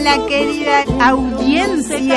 Hola, querida audiencia.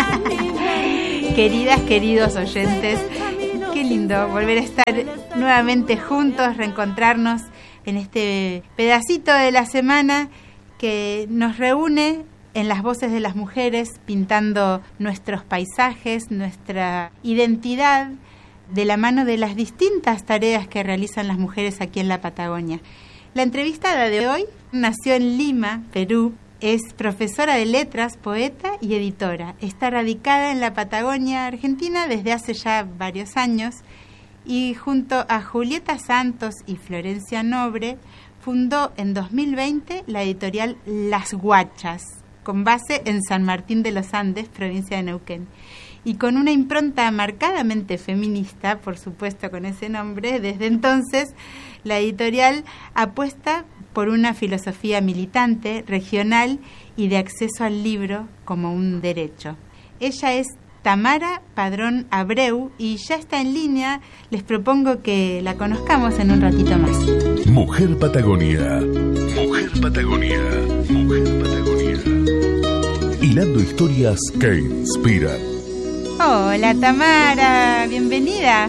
Queridas, queridos oyentes. Qué lindo volver a estar nuevamente juntos, reencontrarnos en este pedacito de la semana que nos reúne en las voces de las mujeres, pintando nuestros paisajes, nuestra identidad, de la mano de las distintas tareas que realizan las mujeres aquí en la Patagonia. La entrevistada de hoy nació en Lima, Perú, es profesora de letras, poeta y editora. Está radicada en la Patagonia Argentina desde hace ya varios años y junto a Julieta Santos y Florencia Nobre fundó en 2020 la editorial Las Guachas, con base en San Martín de los Andes, provincia de Neuquén. Y con una impronta marcadamente feminista, por supuesto con ese nombre, desde entonces la editorial apuesta por una filosofía militante, regional y de acceso al libro como un derecho. Ella es Tamara Padrón Abreu y ya está en línea. Les propongo que la conozcamos en un ratito más. Mujer Patagonia. Mujer Patagonia. Mujer Patagonia. Hilando historias que inspiran. Hola Tamara, bienvenida.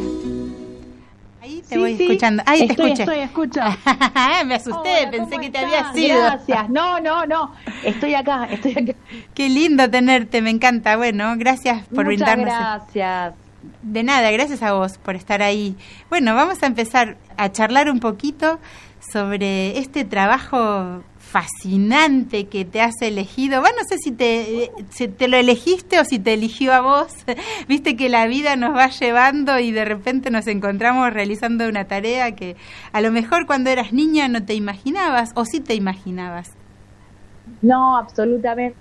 Ahí te voy escuchando. Ahí te escucho. Me asusté. Hola, pensé que te habías ido. Gracias. No. Estoy acá. Qué lindo tenerte, me encanta. Bueno, gracias por brindarnos. Gracias. De nada, gracias a vos por estar ahí. Bueno, vamos a empezar a charlar un poquito sobre este trabajo fascinante que te has elegido. Bueno, no sé si te lo elegiste o si te eligió a vos. Viste que la vida nos va llevando y de repente nos encontramos realizando una tarea que a lo mejor cuando eras niña no te imaginabas o sí te imaginabas. No, absolutamente.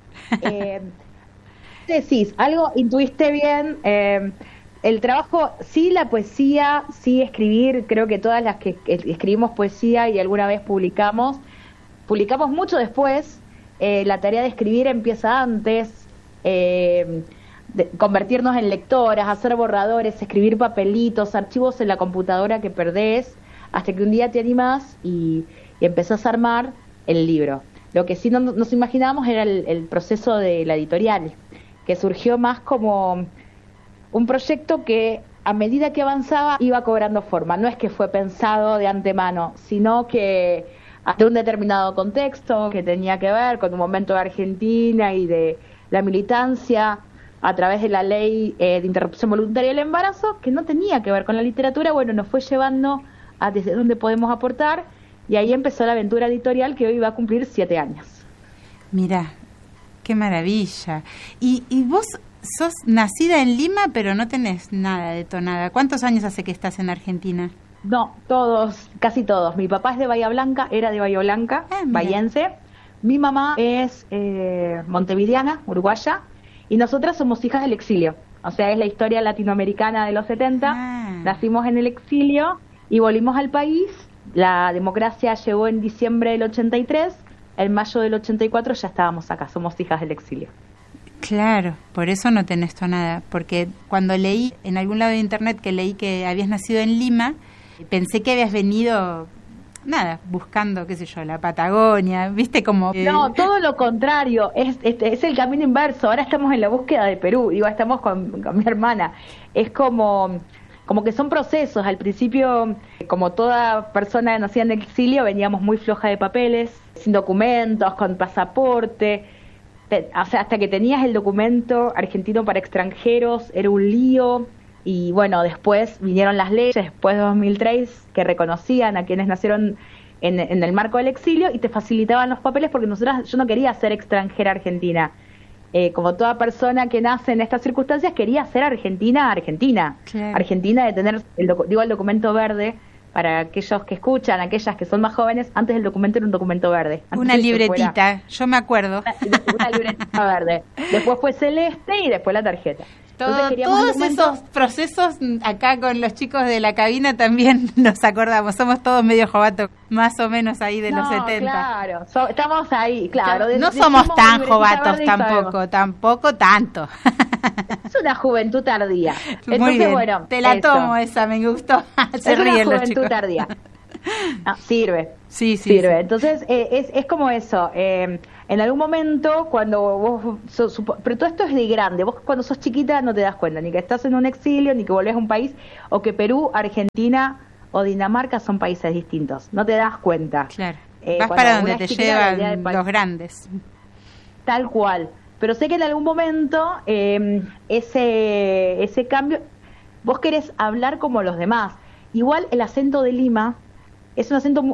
Decís, algo intuiste bien. El trabajo, sí, la poesía, sí, escribir. Creo que todas las que escribimos poesía y alguna vez publicamos mucho después. La tarea de escribir empieza antes, convertirnos en lectoras, hacer borradores, escribir papelitos, archivos en la computadora que perdés, hasta que un día te animás y empezás a armar el libro. Lo que sí no nos imaginábamos era el proceso de la editorial, que surgió más como un proyecto que a medida que avanzaba iba cobrando forma. No es que fue pensado de antemano, sino que de un determinado contexto que tenía que ver con un momento de Argentina y de la militancia a través de la ley de interrupción voluntaria del embarazo, que no tenía que ver con la literatura. Bueno, nos fue llevando a desde dónde podemos aportar, y ahí empezó la aventura editorial que hoy va a cumplir 7 años. Mirá, qué maravilla. Y vos sos nacida en Lima, pero no tenés nada de tonada. ¿Cuántos años hace que estás en Argentina? No, casi todos. Mi papá es de Bahía Blanca, era de Bahía Blanca, bahiense. Mi mamá es montevideana, uruguaya, y nosotras somos hijas del exilio. O sea, es la historia latinoamericana de los 70. Nacimos en el exilio y volvimos al país. La democracia llegó en diciembre del 83. En mayo del 84 ya estábamos acá, somos hijas del exilio. Claro, por eso no tenés tonada. Porque cuando leí en algún lado de internet que leí que habías nacido en Lima, pensé que habías venido, buscando, qué sé yo, la Patagonia, ¿viste? Como No, todo lo contrario, es el camino inverso. Ahora estamos en la búsqueda de Perú, estamos con mi hermana. Es como que son procesos. Al principio, como toda persona nacida en el exilio, veníamos muy floja de papeles, sin documentos, con pasaporte. O sea, hasta que tenías el documento argentino para extranjeros, era un lío. Y bueno, después vinieron las leyes, después de 2003, que reconocían a quienes nacieron en el marco del exilio y te facilitaban los papeles, porque yo no quería ser extranjera argentina. Como toda persona que nace en estas circunstancias, quería ser argentina. Claro. Argentina de tener, el documento verde. Para aquellos que escuchan, aquellas que son más jóvenes, antes el documento era un documento verde. Una libretita, yo me acuerdo. Una libretita verde. Después fue celeste y después la tarjeta. Todos esos procesos acá con los chicos de la cabina también nos acordamos. Somos todos medio jovatos, más o menos ahí de los 70. Claro, estamos ahí, claro. No somos tan jovatos tampoco tanto. Es una juventud tardía. Entonces, muy bien. Bueno, te la tomo esa, me gustó. Se ríen los chicos. Es una juventud tardía. No, sirve. Sí. Sirve. Entonces, es como eso. En algún momento, cuando vos pero todo esto es de grande, vos cuando sos chiquita no te das cuenta, ni que estás en un exilio, ni que volvés a un país, o que Perú, Argentina o Dinamarca son países distintos, no te das cuenta. Claro, vas para donde te llevan los grandes. Tal cual, pero sé que en algún momento ese cambio, vos querés hablar como los demás. Igual el acento de Lima es un acento